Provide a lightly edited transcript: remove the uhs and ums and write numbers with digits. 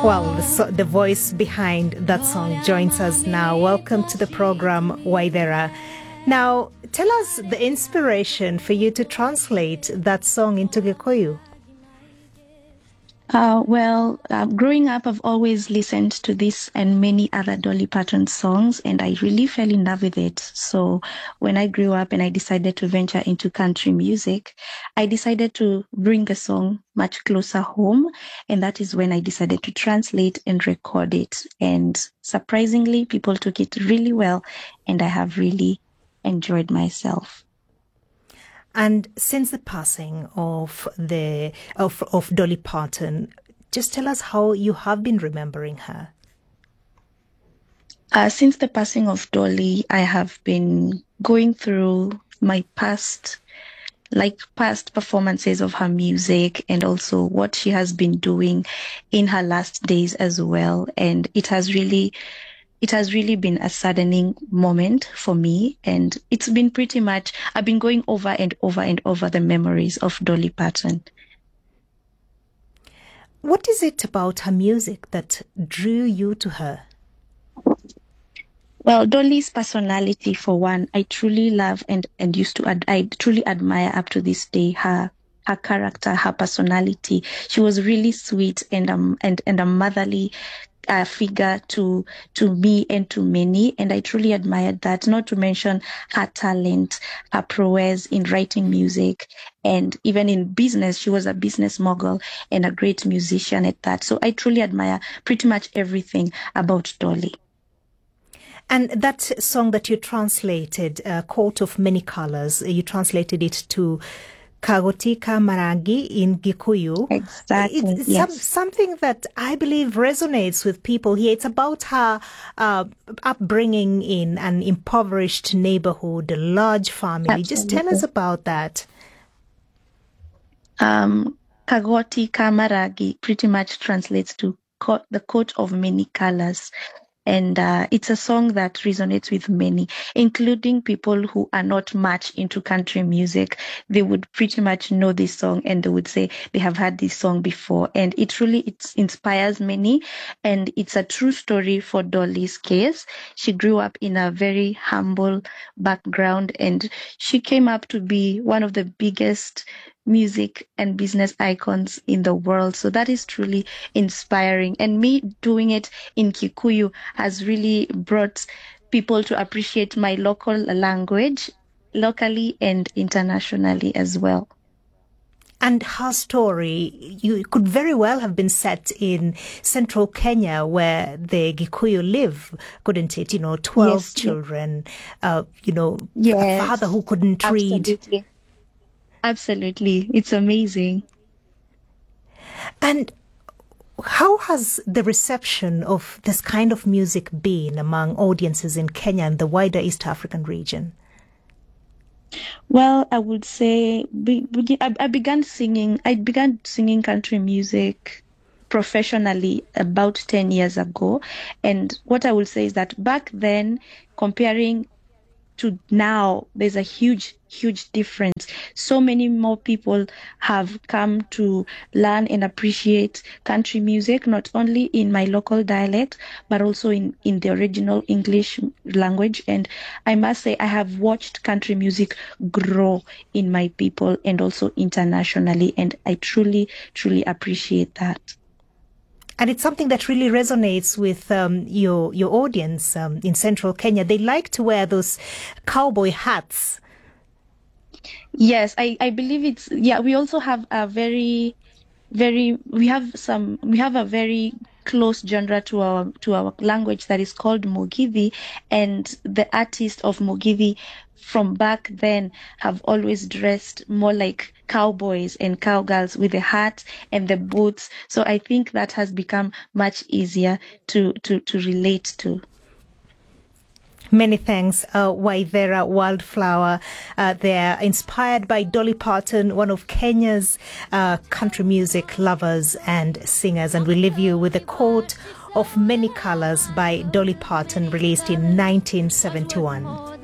Well, the voice behind that song joins us now. Welcome to the program, Waithera. Now, tell us the inspiration for you to translate that song into Gikuyu. Growing up, I've always listened to this and many other Dolly Parton songs, and I really fell in love with it. So when I grew up and I decided to venture into country music, I decided to bring the song much closer home, and that is when I decided to translate and record it. And surprisingly, people took it really well, and I have really enjoyed myself. And since the passing of Dolly Parton, just tell us how you have been remembering her. Since the passing of Dolly, I have been going through my past performances of her music and also what she has been doing in her last days as well. And it has really been a saddening moment for me. And it's been pretty much, I've been going over and over and over the memories of Dolly Parton. What is it about her music that drew you to her? Well, Dolly's personality, for one, I truly love and I truly admire up to this day her character, her personality. She was really sweet and a motherly figure to me and to many, and I truly admired that. Not to mention her talent, her prowess in writing music, and even in business. She was a business mogul and a great musician at that. So I truly admire pretty much everything about Dolly. And that song that you translated, Coat of Many Colors, you translated it to Kagoti Ka Marangi in Gikuyu. Exactly. It's yes. Something that I believe resonates with people here. It's about her upbringing in an impoverished neighborhood, a large family. Absolutely. Just tell us about that. Kagoti Ka Marangi pretty much translates to the coat of many colors. And it's a song that resonates with many, including people who are not much into country music. They would pretty much know this song and they would say they have heard this song before. And it inspires many. And it's a true story for Dolly's case. She grew up in a very humble background and she came up to be one of the biggest music and business icons in the world. So that is truly inspiring. And me doing it in Kikuyu has really brought people to appreciate my local language, locally and internationally as well. And her story, you could very well have been set in central Kenya where the Gikuyu live, couldn't it? 12 yes, children, yes, a father who couldn't read. Absolutely. It's amazing. And how has the reception of this kind of music been among audiences in Kenya and the wider East African region? Well, I would say I began singing country music professionally about 10 years ago. And what I would say is that back then, comparing to now, there's a huge difference. So many more people have come to learn and appreciate country music, not only in my local dialect, but also in the original English language. And I must say, I have watched country music grow in my people and also internationally. And I truly, truly appreciate that. And it's something that really resonates with your audience in central Kenya. They like to wear those cowboy hats. Yes, I believe it's, we also have a we have a very close genre to our language that is called Mugithi, and the artists of Mugithi from back then have always dressed more like cowboys and cowgirls with the hat and the boots. So I think that has become much easier to relate to. Many thanks, Waithera Wildflower. They're inspired by Dolly Parton, one of Kenya's country music lovers and singers. And we leave you with a Coat of Many Colors by Dolly Parton, released in 1971.